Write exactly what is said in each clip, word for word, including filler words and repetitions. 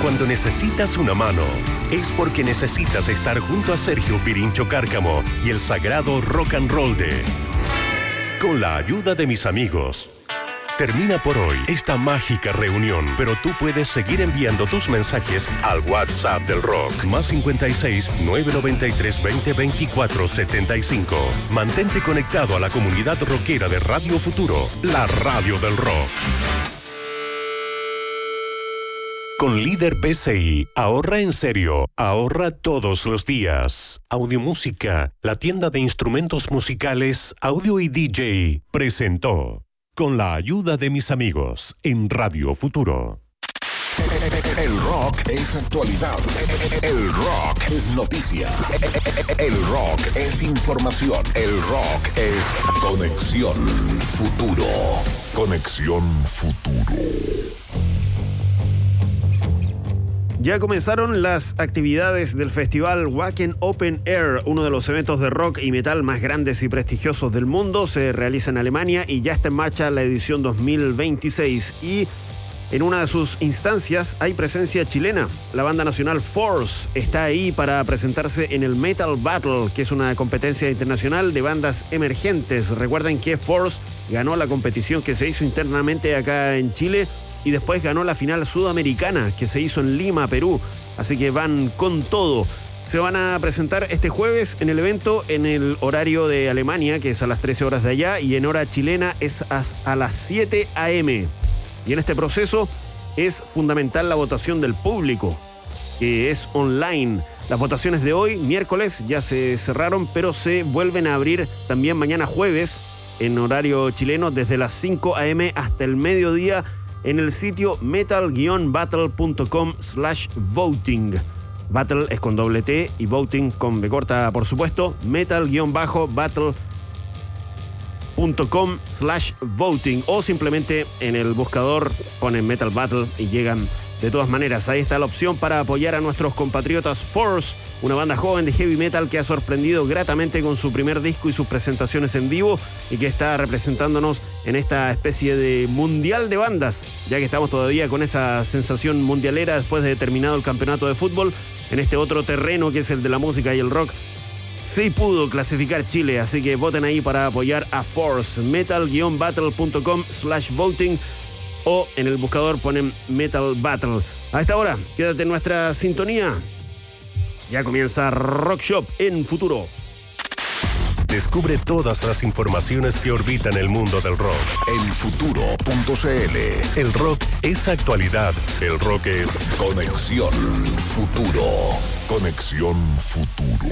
Cuando necesitas una mano, es porque necesitas estar junto a Sergio Pirincho Cárcamo y el sagrado rock and roll de Con la ayuda de mis amigos. Termina por hoy esta mágica reunión, pero tú puedes seguir enviando tus mensajes al WhatsApp del rock, más cincuenta y seis, novecientos noventa y tres, veinte, veinticuatro, setenta y cinco. Mantente conectado a la comunidad rockera de Radio Futuro, la radio del rock. Con Líder P C I, ahorra en serio, ahorra todos los días. Audiomúsica, la tienda de instrumentos musicales, audio y D J, presentó Con la ayuda de mis amigos en Radio Futuro. El rock es actualidad. El rock es noticia. El rock es información. El rock es Conexión Futuro. Conexión Futuro. Ya comenzaron las actividades del festival Wacken Open Air, uno de los eventos de rock y metal más grandes y prestigiosos del mundo. Se realiza en Alemania y ya está en marcha la edición dos mil veintiséis. Y en una de sus instancias hay presencia chilena. La banda nacional Force está ahí para presentarse en el Metal Battle, que es una competencia internacional de bandas emergentes. Recuerden que Force ganó la competición que se hizo internamente acá en Chile y después ganó la final sudamericana que se hizo en Lima, Perú. Así que van con todo. Se van a presentar este jueves en el evento en el horario de Alemania, que es a las trece horas de allá, y en hora chilena es a las siete a eme. Y en este proceso es fundamental la votación del público, que es online. Las votaciones de hoy, miércoles, ya se cerraron, pero se vuelven a abrir también mañana jueves en horario chileno desde las cinco a eme hasta el mediodía en el sitio metal-battle.com slash voting. Battle es con doble T y voting con B corta, por supuesto. metal-battle.com slash voting, o simplemente en el buscador ponen Metal Battle y llegan de todas maneras. Ahí está la opción para apoyar a nuestros compatriotas Force, una banda joven de heavy metal que ha sorprendido gratamente con su primer disco y sus presentaciones en vivo, y que está representándonos en esta especie de mundial de bandas, ya que estamos todavía con esa sensación mundialera después de terminado el campeonato de fútbol. En este otro terreno que es el de la música y el rock, sí pudo clasificar Chile, así que voten ahí para apoyar a Force. metal-battle.com slash voting, o en el buscador ponen Metal Battle. A esta hora, quédate en nuestra sintonía. Ya comienza Rock Shop en Futuro. Descubre todas las informaciones que orbitan el mundo del rock en futuro punto c l. El rock es actualidad. El rock es Conexión Futuro. Conexión Futuro.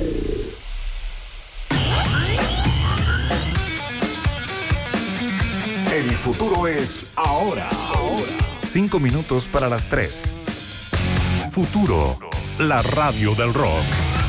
El futuro es ahora. Ahora. Cinco minutos para las tres. Futuro, la radio del rock.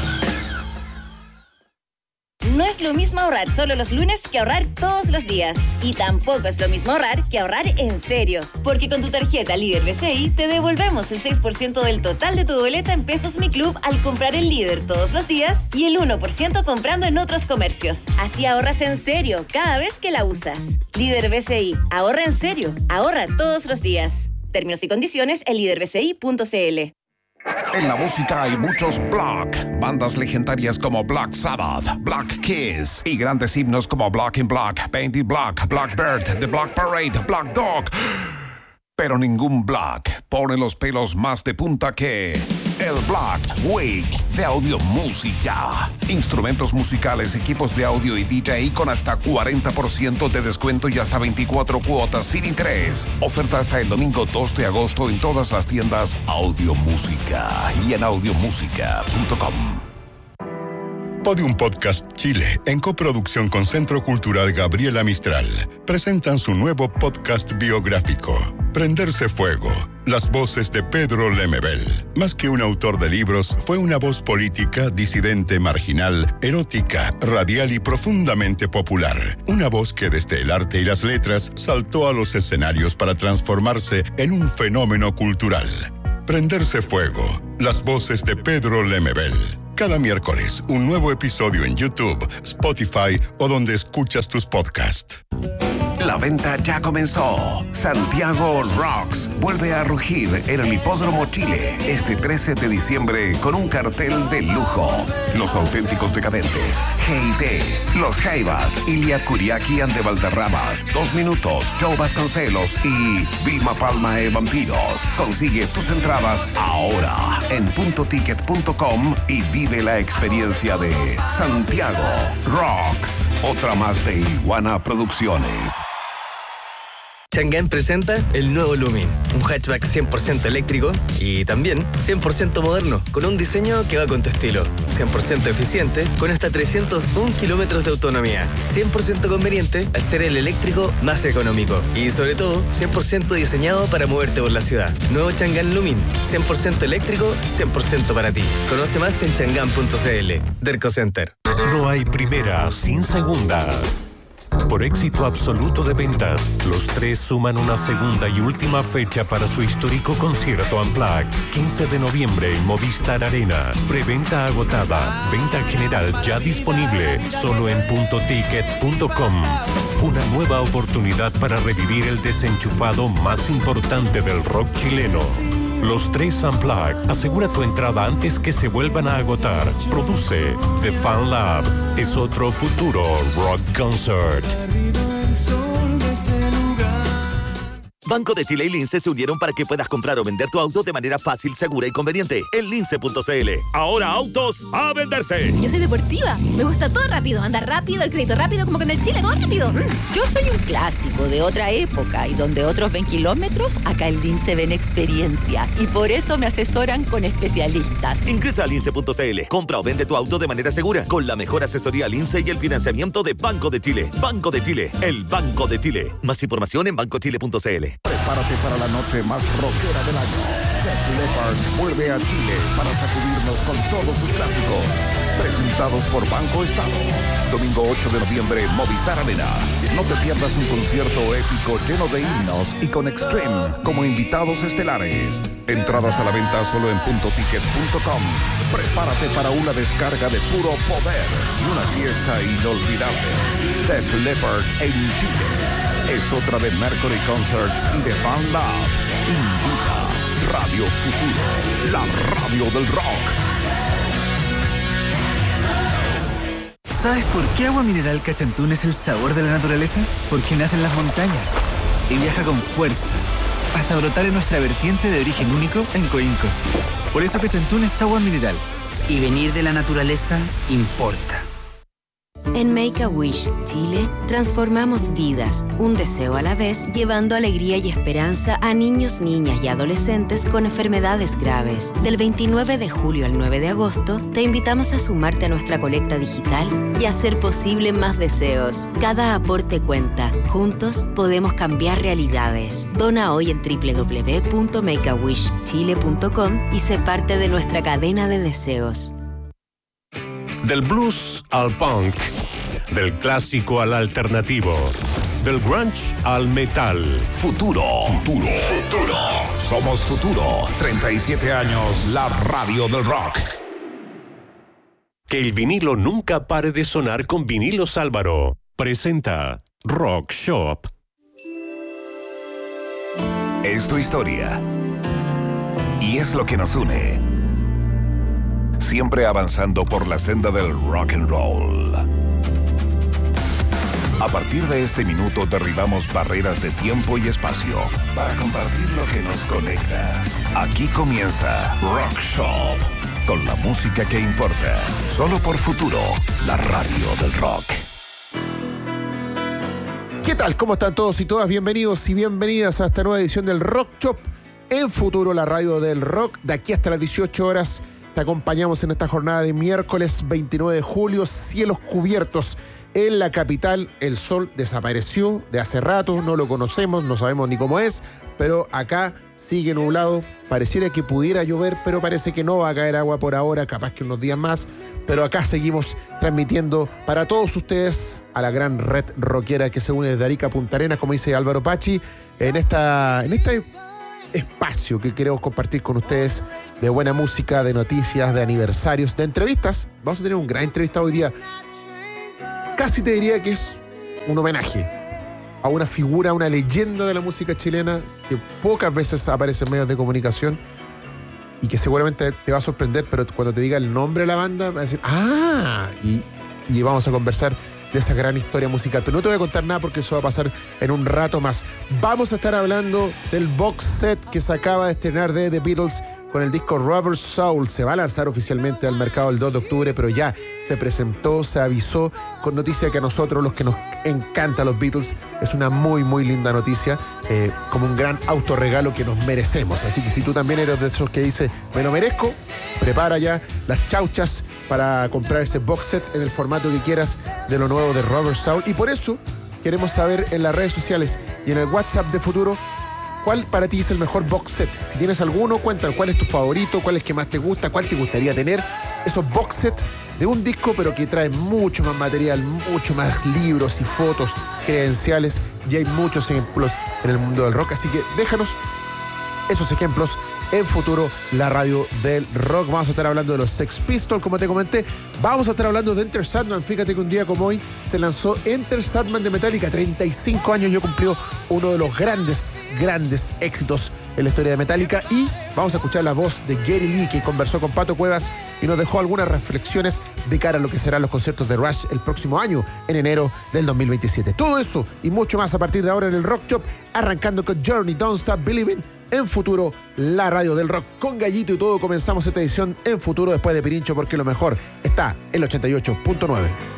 No es lo mismo ahorrar solo los lunes que ahorrar todos los días. Y tampoco es lo mismo ahorrar que ahorrar en serio. Porque con tu tarjeta Líder B C I te devolvemos el seis por ciento del total de tu boleta en Pesos Mi Club al comprar en Líder todos los días y el uno por ciento comprando en otros comercios. Así ahorras en serio cada vez que la usas. Líder B C I. Ahorra en serio. Ahorra todos los días. Términos y condiciones en líder b c i punto c l. En la música hay muchos Black, bandas legendarias como Black Sabbath, Black Kiss y grandes himnos como Black in Black, Painted Black, Blackbird, The Black Parade, Black Dog. Pero ningún Black pone los pelos más de punta que el Black Week de Audiomúsica. Instrumentos musicales, equipos de audio y D J con hasta cuarenta por ciento de descuento y hasta veinticuatro cuotas sin interés. Oferta hasta el domingo dos de agosto en todas las tiendas Audiomúsica y en audiomúsica punto com. Podium Podcast Chile, en coproducción con Centro Cultural Gabriela Mistral, presentan su nuevo podcast biográfico, Prenderse Fuego, las voces de Pedro Lemebel. Más que un autor de libros, fue una voz política, disidente, marginal, erótica, radial y profundamente popular. Una voz que desde el arte y las letras saltó a los escenarios para transformarse en un fenómeno cultural. Prenderse Fuego, las voces de Pedro Lemebel. Cada miércoles, un nuevo episodio en YouTube, Spotify o donde escuchas tus podcasts. La venta ya comenzó. Santiago Rocks vuelve a rugir en el Hipódromo Chile este trece de diciembre con un cartel de lujo. Los auténticos decadentes, G I T, Los Jaivas, Ilia Kuriaki and de Valderramas, Dos Minutos, Joe Vasconcelos y Vilma Palma e Vampiros. Consigue tus entradas ahora en punto ticket punto com y vive la experiencia de Santiago Rocks. Otra más de Iguana Producciones. Chang'an presenta el nuevo Lumin, un hatchback cien por ciento eléctrico y también cien por ciento moderno, con un diseño que va con tu estilo, cien por ciento eficiente, con hasta trescientos un kilómetros de autonomía, cien por ciento conveniente al ser el eléctrico más económico y sobre todo cien por ciento diseñado para moverte por la ciudad. Nuevo Chang'an Lumin, cien por ciento eléctrico, cien por ciento para ti. Conoce más en chang'an punto c l. Derco Center. No hay primera sin segunda. Por éxito absoluto de ventas, los tres suman una segunda y última fecha para su histórico concierto Unplugged. quince de noviembre en Movistar Arena. Preventa agotada. Venta general ya disponible. Solo en punto ticket punto com. Una nueva oportunidad para revivir el desenchufado más importante del rock chileno. Los tres Unplugged. Asegura tu entrada antes que se vuelvan a agotar. Produce The Fan Lab. Es otro futuro rock concert. Banco de Chile y Lince se unieron para que puedas comprar o vender tu auto de manera fácil, segura y conveniente. En lince punto c l. Ahora autos a venderse. Yo soy deportiva. Me gusta todo rápido. Andar rápido, el crédito rápido, como con el Chile, todo rápido. Yo soy un clásico de otra época y donde otros ven kilómetros, acá en Lince ven experiencia. Y por eso me asesoran con especialistas. Ingresa a lince punto c l. Compra o vende tu auto de manera segura con la mejor asesoría Lince y el financiamiento de Banco de Chile. Banco de Chile, el Banco de Chile. Más información en banco chile punto c l. Prepárate para la noche más rockera del año. Def Leppard vuelve a Chile para sacudirnos con todos sus clásicos. Presentados por Banco Estado. Domingo ocho de noviembre, Movistar Arena. No te pierdas un concierto épico lleno de himnos y con Extreme como invitados estelares. Entradas a la venta solo en punto ticket punto com. Prepárate para una descarga de puro poder y una fiesta inolvidable. Def Leppard en Chile. Es otra de Mercury Concerts y de Fan Lab. Invita Radio Futuro, la radio del rock. ¿Sabes por qué Agua Mineral Cachantún es el sabor de la naturaleza? Porque nace en las montañas y viaja con fuerza hasta brotar en nuestra vertiente de origen único en Coinco. Por eso Cachantún es agua mineral. Y venir de la naturaleza importa. En Make-A-Wish Chile transformamos vidas, un deseo a la vez, llevando alegría y esperanza a niños, niñas y adolescentes con enfermedades graves. Del veintinueve de julio al nueve de agosto, te invitamos a sumarte a nuestra colecta digital y hacer posible más deseos. Cada aporte cuenta. Juntos podemos cambiar realidades. Dona hoy en doble u doble u doble u punto make a wish chile punto com y sé parte de nuestra cadena de deseos. Del blues al punk, del clásico al alternativo, del grunge al metal. Futuro, futuro, futuro. Somos Futuro. treinta y siete años, la radio del rock. Que el vinilo nunca pare de sonar con Vinilos Álvaro. Presenta Rock Shop. Es tu historia. Y es lo que nos une. Siempre avanzando por la senda del rock and roll. A partir de este minuto derribamos barreras de tiempo y espacio para compartir lo que nos conecta. Aquí comienza Rock Shop, con la música que importa. Solo por Futuro, la radio del rock. ¿Qué tal? ¿Cómo están todos y todas? Bienvenidos y bienvenidas a esta nueva edición del Rock Shop en Futuro, la radio del rock. De aquí hasta las dieciocho horas te acompañamos en esta jornada de miércoles veintinueve de julio, cielos cubiertos en la capital. El sol desapareció de hace rato, no lo conocemos, no sabemos ni cómo es, pero acá sigue nublado. Pareciera que pudiera llover, pero parece que no va a caer agua por ahora, capaz que unos días más. Pero acá seguimos transmitiendo para todos ustedes a la gran red rockera que se une desde Arica a Punta Arenas, como dice Álvaro Pachi, en esta... En esta espacio que queremos compartir con ustedes de buena música, de noticias, de aniversarios, de entrevistas. Vamos a tener un gran entrevistado hoy día. Casi te diría que es un homenaje. a una figura, a una leyenda de la música chilena que pocas veces aparece en medios de comunicación y que seguramente te va a sorprender, pero cuando te diga el nombre de la banda, vas a decir, ¡ah! Y, y vamos a conversar de esa gran historia musical. Pero no te voy a contar nada porque eso va a pasar en un rato más. Vamos a estar hablando del box set que se acaba de estrenar de The Beatles con el disco Rubber Soul. Se va a lanzar oficialmente al mercado el dos de octubre, pero ya se presentó, se avisó, con noticia que a nosotros, los que nos encanta los Beatles, es una muy, muy linda noticia, eh, como un gran autorregalo que nos merecemos. Así que si tú también eres de esos que dice, me lo merezco, prepara ya las chauchas para comprar ese box set en el formato que quieras de lo nuevo de Rubber Soul. Y por eso queremos saber en las redes sociales y en el WhatsApp de Futuro, ¿cuál para ti es el mejor box set? Si tienes alguno, cuéntanos cuál es tu favorito, cuál es que más te gusta, cuál te gustaría tener. Esos box set de un disco, pero que trae mucho más material, mucho más libros y fotos, credenciales, y hay muchos ejemplos en el mundo del rock. Así que déjanos esos ejemplos en Futuro, la radio del rock. Vamos a estar hablando de los Sex Pistols, como te comenté. Vamos a estar hablando de Enter Sandman. Fíjate que un día como hoy se lanzó Enter Sandman de Metallica. treinta y cinco años yo cumplió uno de los grandes, grandes éxitos en la historia de Metallica. Y vamos a escuchar la voz de Geddy Lee, que conversó con Pato Cuevas y nos dejó algunas reflexiones de cara a lo que serán los conciertos de Rush el próximo año, en enero del dos mil veintisiete. Todo eso y mucho más a partir de ahora en el Rock Shop, arrancando con Journey, Don't Stop Believing, en Futuro, la radio del rock. Con Gallito y todo comenzamos esta edición en Futuro después de Pirincho, porque lo mejor está en el ochenta y ocho punto nueve.